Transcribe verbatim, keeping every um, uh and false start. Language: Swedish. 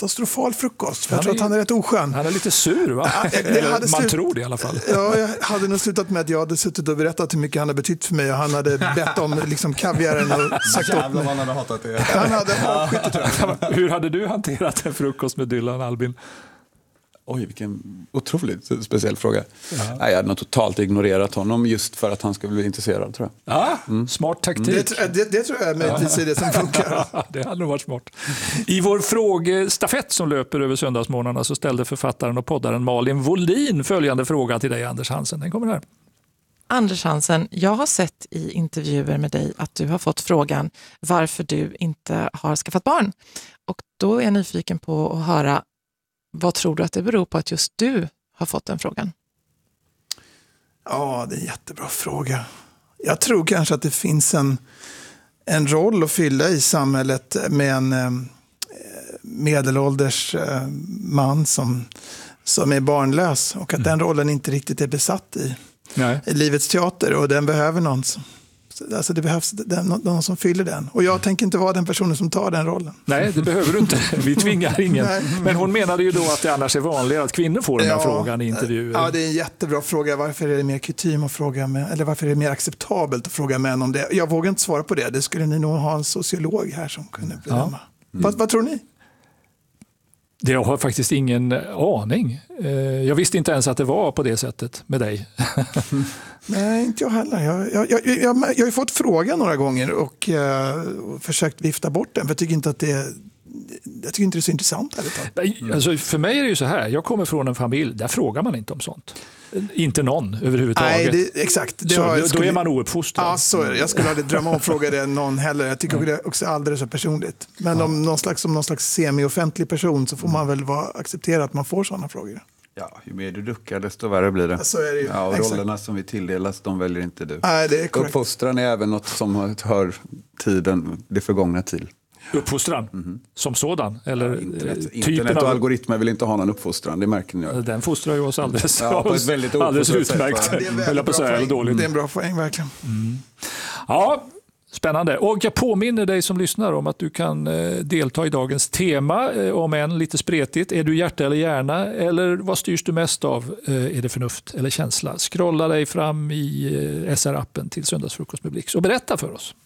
katastrofal frukost. För jag Han tror är- att han är rätt oskön. Han är lite sur, va? Ja, det Eller hade man slut- tror det i alla fall. Ja, jag hade nog slutat med att jag hade suttit och berättat hur mycket han hade betytt för mig och han hade bett om liksom kaviaren och sagt upp Jävlar vad mig. han hade hatat det. Han hade avskytt det, tror jag. Hur hade du hanterat en frukost med Dylan Albin? Oj, vilken otroligt speciell fråga. Nej, jag hade nog totalt ignorerat honom just för att han skulle bli intresserad, tror jag. Ja, smart taktik. Det, det, det tror jag möjligtvis är det som funkar. Det hade nog varit smart. I vår frågestafett som löper över söndagsmånaderna så ställde författaren och poddaren Malin Wollin följande fråga till dig, Anders Hansen. Den kommer här. Anders Hansen, jag har sett i intervjuer med dig att du har fått frågan varför du inte har skaffat barn. Och då är jag nyfiken på att höra, vad tror du att det beror på att just du har fått den frågan? Ja, det är en jättebra fråga. Jag tror kanske att det finns en, en roll att fylla i samhället med en eh, medelålders eh, man som, som är barnlös och att mm. den rollen inte riktigt är besatt i, Nej. i livets teater och den behöver någon som, alltså det behövs den, någon som fyller den. Och jag tänker inte vara den personen som tar den rollen. Nej, det behöver du inte. Vi tvingar ingen. Nej. Men hon menade ju då att det annars är vanligare att kvinnor får den här Ja, frågan i intervjuer. Ja, det är en jättebra fråga. Varför är det mer kutym att fråga med, eller varför är det mer acceptabelt att fråga män om det? Jag vågar inte svara på det. Det skulle ni nog ha en sociolog här som kunde bedöma. Ja. Mm. Vad, vad tror ni? Det har faktiskt ingen aning. Eh, Jag visste inte ens att det var på det sättet med dig. Nej, inte jag heller. Jag, jag, jag, jag, jag har ju fått frågan några gånger och, eh, och försökt vifta bort den. För jag tycker inte att det, jag tycker inte det är så intressant. Mm. Alltså, för mig är det ju så här. Jag kommer från en familj, där frågar man inte om sånt. Inte någon överhuvudtaget. Nej, det, exakt. Det så, har, då skulle, är man ouppfostrad. Ja, så är det. Jag skulle aldrig drömma om att fråga det någon heller. Jag tycker det är också alldeles så personligt. Men Ja. om någon slags, som någon slags semi-offentlig person så får man väl vara, acceptera att man får sådana frågor. Ja, ju mer du duckar desto värre blir det. Ja, så är det ju. Ja, och Exakt. rollerna som vi tilldelas, de väljer inte du. Nej, det är korrekt. Uppfostran är även något som hör tiden, det förgångna till. Uppfostran mm-hmm. som sådan? Eller internet, typen internet och av... algoritmer vill inte ha någon uppfostran, det märker ni. Den fostrar ju oss alldeles, ja, på ett väldigt alldeles uppfostrat utmärkt. sätt. Ja, det är Eller på så här, dåligt. Det är en bra poäng, verkligen. Mm. Ja, spännande. Och jag påminner dig som lyssnar om att du kan eh, delta i dagens tema, eh, om än lite spretigt. Är du hjärta eller hjärna? Eller vad styrs du mest av? Eh, är det förnuft eller känsla? Scrolla dig fram i eh, S R-appen till Söndagsfrukost med Blix och berätta för oss.